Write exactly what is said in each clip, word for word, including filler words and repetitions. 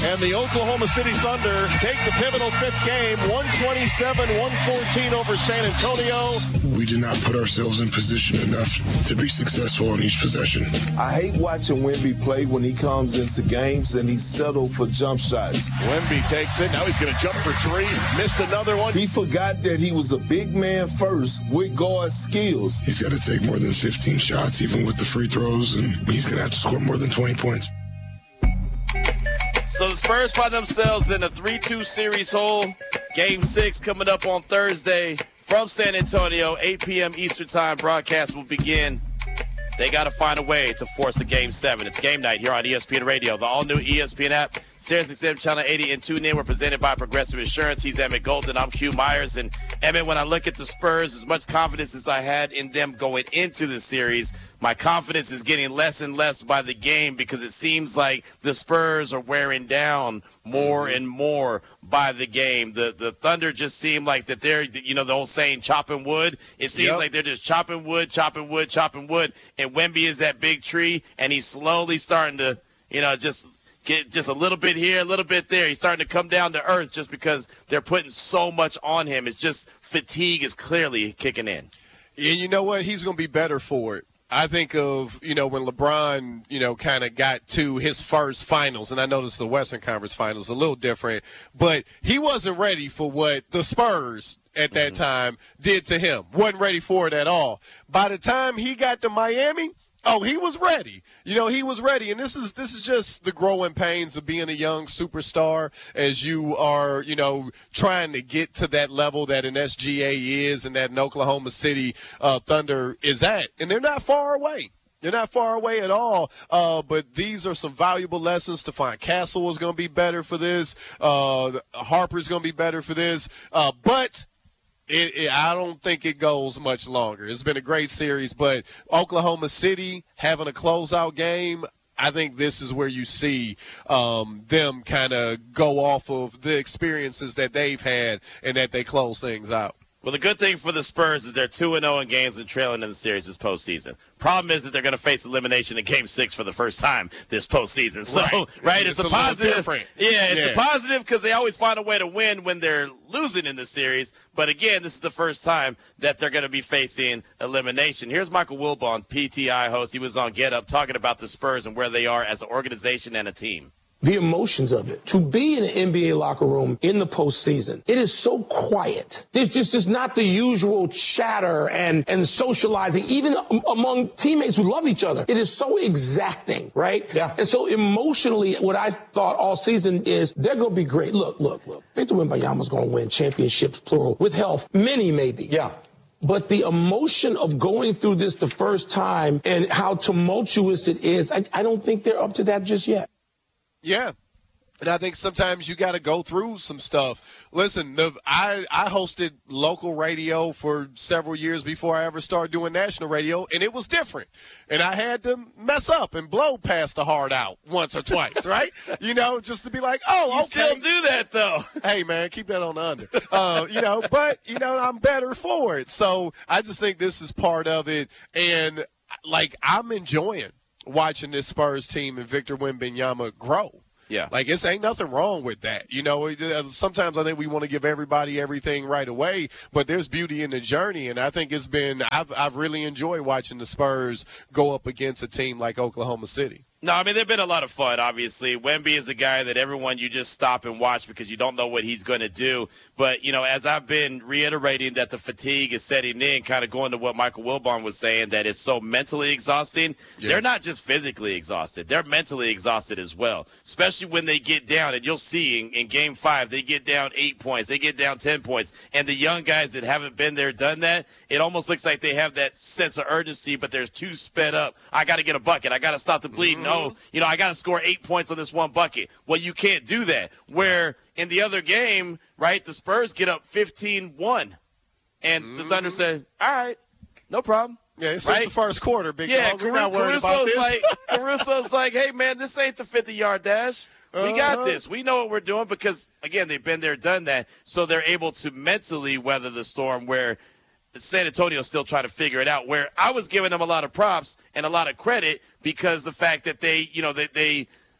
And the Oklahoma City Thunder take the pivotal fifth game, one twenty-seven one fourteen over San Antonio. We did not put ourselves in position enough to be successful on each possession. I hate watching Wemby play when he comes into games and he's settled for jump shots. Wemby takes it. Now he's going to jump for three. Missed another one. He forgot that he was a big man first with guard skills. He's got to take more than fifteen shots, even with the free throws, and he's going to have to score more than twenty points. So the Spurs find themselves in a three two series hole. Game six coming up on Thursday from San Antonio, eight p.m. Eastern Time. Broadcast will begin. They got to find a way to force a game seven. It's game night here on E S P N Radio, the all-new E S P N app, Sirius X M Channel eighty, and tune in. We're presented by Progressive Insurance. He's Emmett Golden. I'm Q Myers. And, Emmett, when I look at the Spurs, as much confidence as I had in them going into the series, my confidence is getting less and less by the game because it seems like the Spurs are wearing down more and more by the game. The the Thunder just seem like that they're, you know, the old saying, chopping wood. It seems yep. like they're just chopping wood, chopping wood, chopping wood. And Wemby is that big tree, and he's slowly starting to, you know, just get just a little bit here, a little bit there. He's starting to come down to earth just because they're putting so much on him. It's just fatigue is clearly kicking in. And you know what? He's going to be better for it. I think of, you know, when LeBron, you know, kind of got to his first finals, and I noticed the Western Conference finals a little different, but he wasn't ready for what the Spurs at that mm-hmm. time did to him. Wasn't ready for it at all. By the time he got to Miami, oh, he was ready. You know, he was ready. And this is this is just the growing pains of being a young superstar as you are, you know, trying to get to that level that an S G A is and that an Oklahoma City uh, Thunder is at. And they're not far away. They're not far away at all, uh, but these are some valuable lessons. To find Castle is going to be better for this. Uh, Harper's going to be better for this. Uh, but It, it, I don't think it goes much longer. It's been a great series, but Oklahoma City having a closeout game, I think this is where you see um, them kind of go off of the experiences that they've had and that they close things out. Well, the good thing for the Spurs is they're two and oh in games and trailing in the series this postseason. Problem is that they're going to face elimination in Game Six for the first time this postseason. So, right, right it's, it's a, a positive. Yeah, it's yeah. a positive because they always find a way to win when they're losing in the series. But again, this is the first time that they're going to be facing elimination. Here's Michael Wilbon, P T I host. He was on Get Up talking about the Spurs and where they are as an organization and a team. The emotions of it. To be in an N B A locker room in the postseason, it is so quiet. There's just, just not the usual chatter and, and socializing, even among teammates who love each other. It is so exacting, right? Yeah. And so emotionally, what I thought all season is they're going to be great. Look, look, look. Victor Wembanyama's going to win championships, plural, with health. Many, maybe. Yeah. But the emotion of going through this the first time and how tumultuous it is, I, I don't think they're up to that just yet. Yeah. And I think sometimes you got to go through some stuff. Listen, the, I, I hosted local radio for several years before I ever started doing national radio, and it was different. And I had to mess up and blow past the heart out once or twice, right? You know, just to be like, oh, you okay. still do that, though. Hey, man, keep that on the under. Uh, you know, but, you know, I'm better for it. So I just think this is part of it. And, like, I'm enjoying watching this Spurs team and Victor Wembanyama grow. Yeah. Like, it's ain't nothing wrong with that. You know, sometimes I think we want to give everybody everything right away, but there's beauty in the journey, and I think it's been I've, – I've really enjoyed watching the Spurs go up against a team like Oklahoma City. No, I mean, they've been a lot of fun, obviously. Wemby is a guy that everyone you just stop and watch because you don't know what he's going to do. But, you know, as I've been reiterating that the fatigue is setting in, kind of going to what Michael Wilbon was saying, that it's so mentally exhausting, yeah. They're not just physically exhausted. They're mentally exhausted as well, especially when they get down. And you'll see in, in Game five, they get down eight points. They get down ten points. And the young guys that haven't been there, done that, it almost looks like they have that sense of urgency, but they're too sped up. I got to get a bucket. I got to stop the bleeding. Mm-hmm. Oh, you know, I got to score eight points on this one bucket. Well, you can't do that. Where in the other game, right, the Spurs get up fifteen one. And mm-hmm. the Thunder said, all right, no problem. Yeah, it's right? just the first quarter, big yeah, dog. We're not worried Caruso's about this. like, Caruso's like, hey, man, this ain't the fifty-yard dash. We got uh-huh. this. We know what we're doing because, again, they've been there, done that. So they're able to mentally weather the storm where San Antonio's still trying to figure it out, where I was giving them a lot of props and a lot of credit because the fact that they, you know, they, they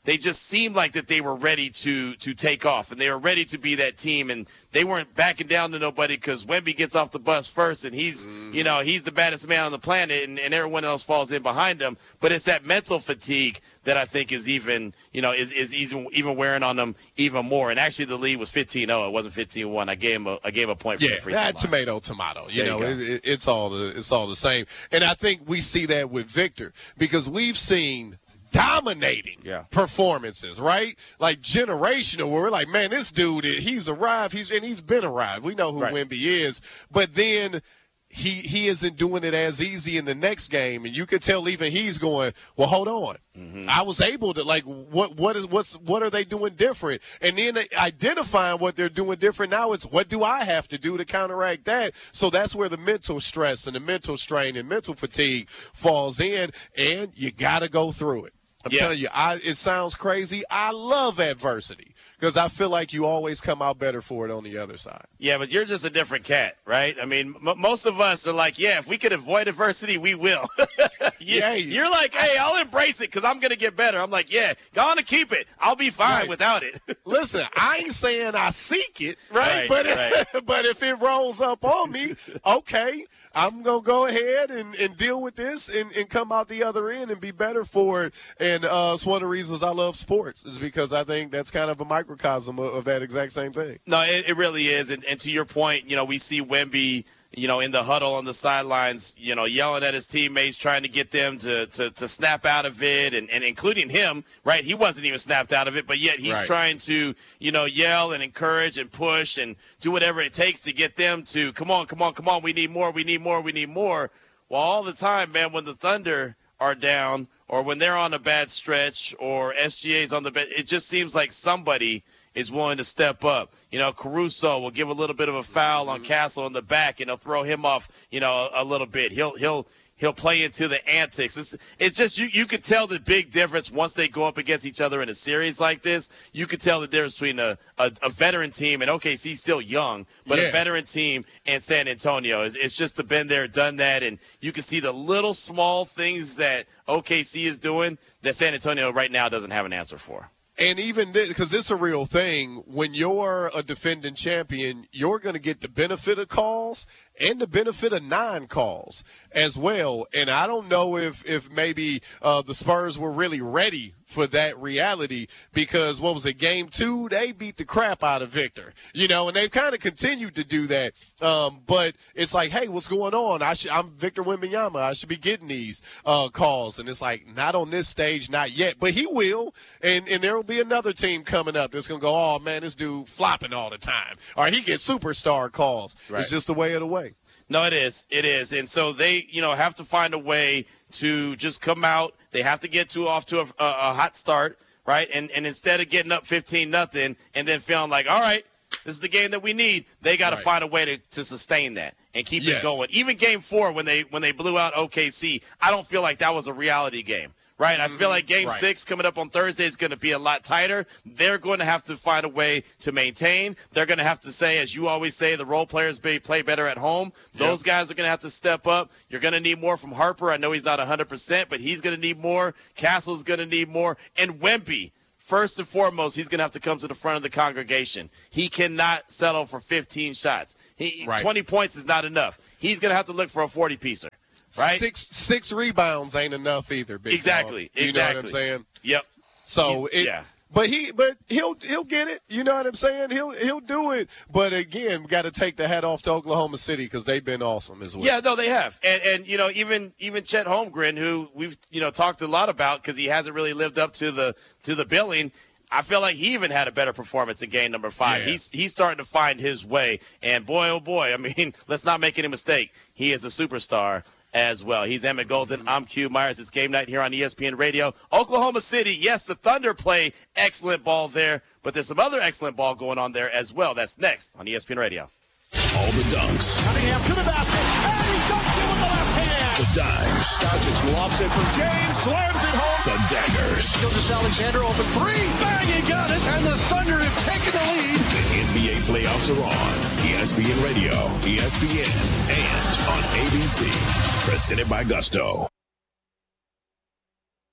they just seemed like that they were ready to to take off, and they were ready to be that team, and they weren't backing down to nobody because Wemby gets off the bus first, and he's mm. you know he's the baddest man on the planet, and, and everyone else falls in behind him. But it's that mental fatigue that I think is even you know is is even even wearing on them even more. And actually, the lead was fifteen oh. It wasn't fifteen one. I gave him a I gave him a point for yeah, the free throw line. tomato, tomato. You there know, you it, it, it's all the it's all the same. And I think we see that with Victor because we've seen dominating yeah. performances, right? Like generational, where we're like, man, this dude, he's arrived, he's and he's been arrived. We know who right. Wemby is, but then he he isn't doing it as easy in the next game, and you could tell even he's going, well, hold on, mm-hmm. I was able to like, what what is what's what are they doing different? And then identifying what they're doing different now, it's what do I have to do to counteract that? So that's where the mental stress and the mental strain and mental fatigue falls in, and you got to go through it. I'm yeah. telling you, I, it sounds crazy. I love adversity because I feel like you always come out better for it on the other side. Yeah, but you're just a different cat, right? I mean, m- most of us are like, yeah, if we could avoid adversity, we will. you, yeah, you're like, hey, I'll embrace it because I'm going to get better. I'm like, yeah, go on and keep it. I'll be fine right. without it. Listen, I ain't saying I seek it, right? right but, right. but if it rolls up on me, okay, I'm going to go ahead and, and deal with this and, and come out the other end and be better for it. And uh, it's one of the reasons I love sports is because I think that's kind of a microcosm of, of that exact same thing. No, it, it really is. And, and to your point, you know, we see Wemby, you know, in the huddle on the sidelines, you know, yelling at his teammates, trying to get them to, to, to snap out of it, and, and including him, right? He wasn't even snapped out of it, but yet he's right. trying to, you know, yell and encourage and push and do whatever it takes to get them to, come on, come on, come on, we need more, we need more, we need more. Well, all the time, man, when the Thunder are down or when they're on a bad stretch or S G A's on the bad, it just seems like somebody is willing to step up. You know, Caruso will give a little bit of a foul on Castle in the back, and he'll throw him off, you know, a, a little bit. He'll he'll he'll play into the antics. It's, it's just you you could tell the big difference once they go up against each other in a series like this. You could tell the difference between a, a, a veteran team, and O K C's still young, but yeah. a veteran team and San Antonio. It's, it's just the been there, done that, and you can see the little small things that O K C is doing that San Antonio right now doesn't have an answer for. And even because it's a real thing, when you're a defending champion, you're going to get the benefit of calls and the benefit of non-calls as well. And I don't know if, if maybe uh, the Spurs were really ready for that reality because, what was it, game two, they beat the crap out of Victor, you know, and they've kind of continued to do that. Um, but it's like, hey, what's going on? I should, I'm Victor Wembanyama. I should be getting these uh, calls. And it's like, not on this stage, not yet. But he will, and, and there will be another team coming up that's going to go, oh, man, this dude flopping all the time. Or he gets superstar calls. Right. It's just the way of the way. No, it is. It is. And so they, you know, have to find a way to just come out. They have to get to off to a, a, a hot start, right? And and instead of getting up fifteen nothing and then feeling like, all right, this is the game that we need, they got to right. find a way to, to sustain that and keep yes. it going. Even game four, when they when they blew out O K C, I don't feel like that was a reality game. Right, I feel like game right. six coming up on Thursday is going to be a lot tighter. They're going to have to find a way to maintain. They're going to have to say, as you always say, the role players play better at home. Those yep. guys are going to have to step up. You're going to need more from Harper. I know he's not one hundred percent, but he's going to need more. Castle's going to need more. And Wemby, first and foremost, he's going to have to come to the front of the congregation. He cannot settle for fifteen shots. He, right. twenty points is not enough. He's going to have to look for a forty-piecer. Right? Six six rebounds ain't enough either. Big exactly. Dog. You exactly. know what I'm saying? Yep. So it, yeah. But he, but he'll he'll get it. You know what I'm saying? He'll he'll do it. But again, we got to take the hat off to Oklahoma City because they've been awesome as well. Yeah, no, they have. And and you know, even even Chet Holmgren, who we've you know talked a lot about because he hasn't really lived up to the to the billing. I feel like he even had a better performance in game number five. Yeah. He's he's starting to find his way. And boy, oh boy, I mean, let's not make any mistake. He is a superstar as well. He's Emmett Golden. I'm Q Myers. It's game night here on E S P N Radio. Oklahoma City, yes, the Thunder play excellent ball there, but there's some other excellent ball going on there as well. That's next on E S P N Radio. All the dunks. Cunningham to the basket, and he dunks it with the left hand. The dimes. Doncic lobs it for James, slams it home. The daggers. Gilgeous Alexander open three, bang, he got it, and the Thunder have taken the lead. The N B A playoffs are on. E S P N Radio, E S P N, and on A B C. Presented by Gusto.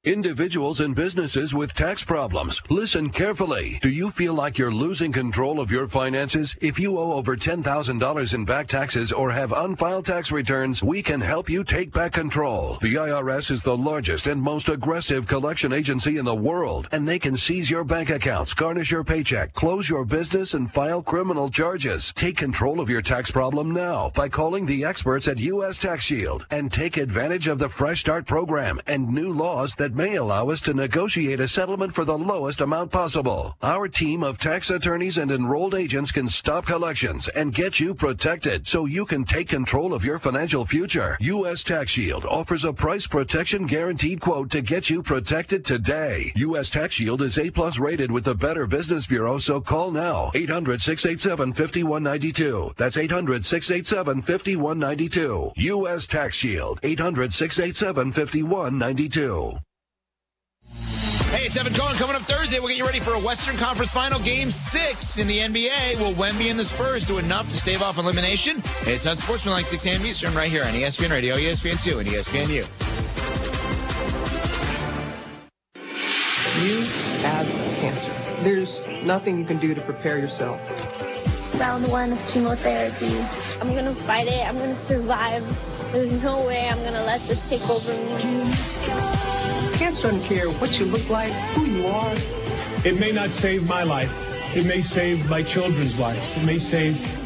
Individuals and businesses with tax problems, listen carefully. Do you feel like you're losing control of your finances? If you owe over ten thousand dollars in back taxes or have unfiled tax returns, we can help you take back control. The I R S is the largest and most aggressive collection agency in the world, and they can seize your bank accounts, garnish your paycheck, close your business, and file criminal charges. Take control of your tax problem now by calling the experts at U S Tax Shield and take advantage of the Fresh Start program and new laws that may allow us to negotiate a settlement for the lowest amount possible. Our team of tax attorneys and enrolled agents can stop collections and get you protected so you can take control of your financial future. U S Tax Shield offers a price protection guaranteed quote to get you protected today. U S Tax Shield is A plus rated with the Better Business Bureau, so call now. eight hundred, six eight seven, five one nine two. That's eight hundred, six eight seven, five one nine two. U S Tax Shield. eight hundred, six eight seven, five one nine two. Hey, it's Evan Cohen. Coming up Thursday, we'll get you ready for a Western Conference Final Game six in the N B A. Will Wemby and the Spurs do enough to stave off elimination? It's on Sportsmanlike, six a.m. Eastern, right here on E S P N Radio, E S P N two, and E S P N U. You have cancer. There's nothing you can do to prepare yourself. Round one of chemotherapy. I'm going to fight it. I'm going to survive. There's no way I'm going to let this take over me. Cancer doesn't care what you look like, who you are. It may not save my life. It may save my children's lives. It may save